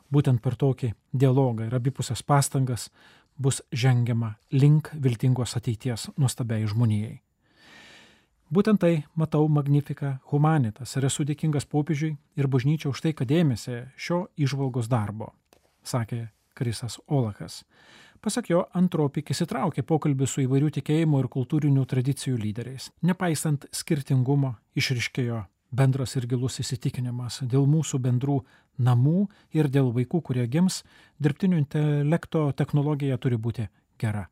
Būtent per tokį dialogą ir abipusės pastangas bus žengiama link viltingos ateities nuostabiai žmonijai. Būtent tai matau Magnificat Humanitas ir esu dėkingas popiežiui ir bažnyčiai už tai, kad ėmėsi šio įžvalgos darbo, sakė Krisas Olachas. Pasak jo, Antropik įsitraukė pokalbį su įvairių tikėjimų ir kultūrinių tradicijų lyderiais. Nepaisant skirtingumo, išryškėjo bendras ir gilus įsitikinimas dėl mūsų bendrų namų ir dėl vaikų, kurie gims, dirbtinio intelekto technologija turi būti gera.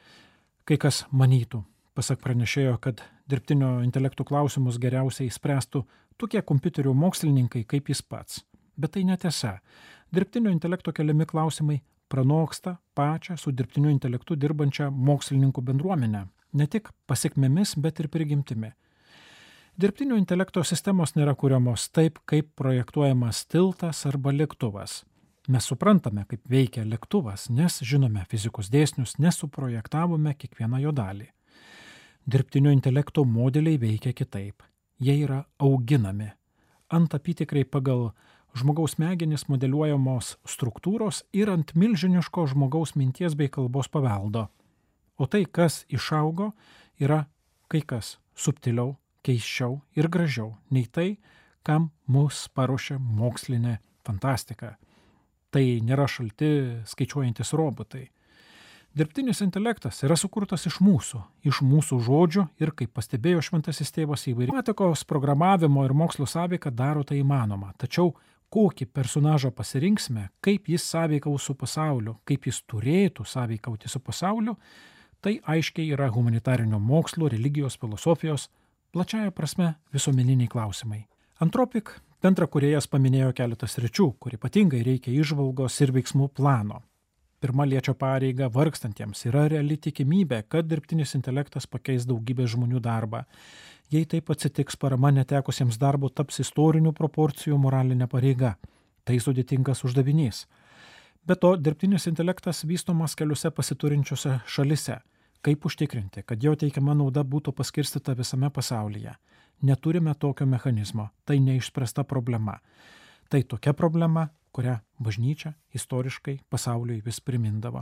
Kai kas manytų, pasak pranešėjo, kad dirbtinio intelektų klausimus geriausiai spręstų tokie kompiuterių mokslininkai kaip jis pats. Bet tai netiesa. Dirbtinio intelekto keliami klausimai pranoksta pačią su dirbtiniu intelektu dirbančią mokslininkų bendruomenę, ne tik pasekmėmis, bet ir prigimtimi. Dirbtinio intelekto sistemos nėra kuriamos taip, kaip projektuojamas tiltas arba lėktuvas. Mes suprantame, kaip veikia lėktuvas, nes žinome fizikos dėsnius, nes suprojektavome kiekvieną jo dalį. Dirbtinio intelekto modeliai veikia kitaip. Jie yra auginami. Ant apytikrai pagal žmogaus smegenis modeliuojamos struktūros ir ant milžiniško žmogaus minties bei kalbos paveldo. O tai, kas išaugo, yra kai kas subtiliau, keisčiau ir gražiau nei tai, kam mus paruošia mokslinė fantastika. Tai nėra šalti skaičiuojantis robotai. Dirbtinis intelektas yra sukurtas iš mūsų žodžių ir, kaip pastebėjo šventasis tėvas, įvairių matematikos, programavimo ir mokslo sąveika daro tai įmanoma. Tačiau kokį personažą pasirinksime, kaip jis sąveikaus su pasauliu, kaip jis turėtų sąveikauti su pasauliu, tai aiškiai yra humanitarinio mokslo, religijos, filosofijos, plačiaja prasme visuomeniniai klausimai. Antropik bendrakūrėjas paminėjo keletą sričių, kur ypatingai reikia įžvalgos ir veiksmų plano. Pirma liečia pareigą vargstantiems. Yra reali tikimybė, kad dirbtinis intelektas pakeis daugybę žmonių darbą. Jei taip atsitiks, parama netekusiems darbo taps istorinių proporcijų moralinė pareiga. Tai sudėtingas uždavinys. Be to, dirbtinis intelektas vystomas keliose pasiturinčiose šalise. Kaip užtikrinti, kad jo teikiama nauda būtų paskirstyta visame pasaulyje? Neturime tokio mechanizmo. Tai neišspręsta problema. Tai tokia problema, kurią bažnyčia istoriškai pasauliui vis primindavo.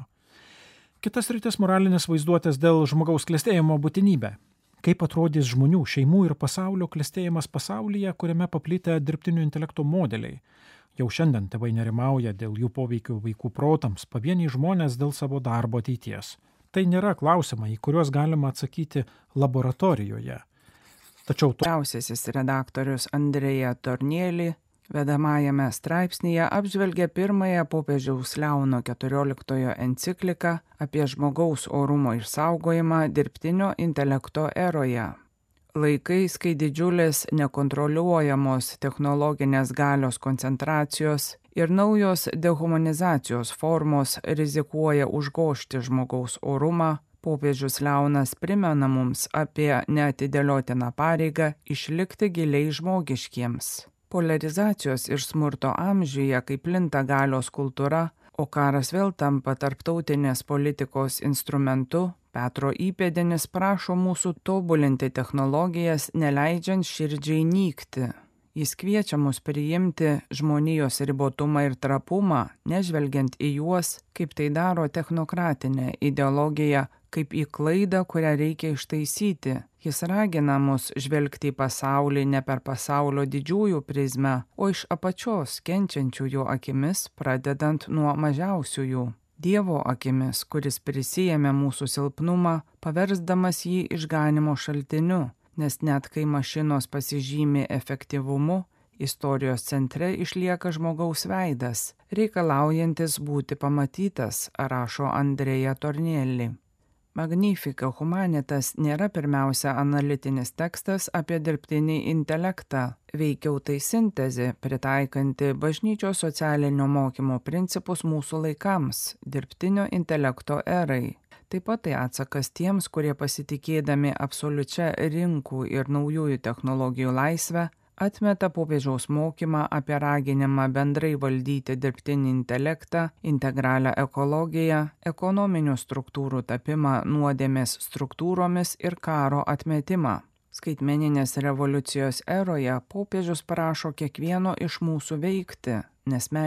Kitas rytis moralinės vaizduotės dėl žmogaus klestėjimo būtinybė. Kaip atrodys žmonių, šeimų ir pasaulio klestėjimas pasaulyje, kuriame paplitę dirbtinio intelekto modeliai. Jau šiandien tėvai nerimauja dėl jų poveikių vaikų protams, pavieniai žmonės dėl savo darbo ateities. Tai nėra klausimai, į kuriuos galima atsakyti laboratorijoje. Tačiau Vyriausiasis redaktorius Andrea Tornielli vedamajame straipsnyje apžvelgia pirmąją popiežiaus Leono XIV encikliką apie žmogaus orumo išsaugojimą dirbtinio intelekto eroje. Laikais, kai didžiulės nekontroliuojamos technologinės galios koncentracijos ir naujos dehumanizacijos formos rizikuoja užgožti žmogaus orumą, popiežius Leonas primena mums apie neatidėliotiną pareigą išlikti giliai žmogiškiems. Polarizacijos ir smurto amžiuje, kai plinta galios kultūra, o karas vėl tampa tarptautinės politikos instrumentu, Petro įpėdinis prašo mūsų tobulinti technologijas, neleidžiant širdžiai nykti. Jis kviečia mus priimti žmonijos ribotumą ir trapumą, nežvelgiant į juos, kaip tai daro technokratinė ideologija, kaip į klaidą, kurią reikia ištaisyti. Jis ragina mus žvelgti į pasaulį ne per pasaulio didžiųjų prizmę, o iš apačios kenčiančiųjų akimis, pradedant nuo mažiausiųjų. Dievo akimis, kuris prisijėmė mūsų silpnumą, paversdamas jį išganimo šaltiniu, nes net kai mašinos pasižymi efektyvumu, istorijos centre išlieka žmogaus veidas, reikalaujantis būti pamatytas, rašo Andrea Tornielli. Magnificat Humanitas nėra pirmiausia analitinis tekstas apie dirbtinį intelektą, veikiau tai sintezė, pritaikanti bažnyčios socialinio mokymo principus mūsų laikams, dirbtinio intelekto erai. Taip pat tai atsakas tiems, kurie pasitikėdami absoliučia rinkų ir naujųjų technologijų laisvę, atmeta popiežiaus mokymą apie raginimą bendrai valdyti dirbtinį intelektą, integralią ekologiją, ekonominių struktūrų tapimą nuodėmės struktūromis ir karo atmetimą. Skaitmeninės revoliucijos eroje popiežius prašo kiekvieno iš mūsų veikti, nes